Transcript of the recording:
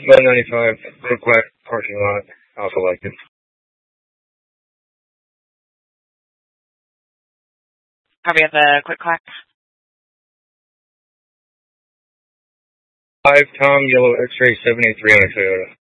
195, big black parking lot. I also like it. Copy of the quick clack. 5 Tom Yellow X-Ray 783 on a Toyota.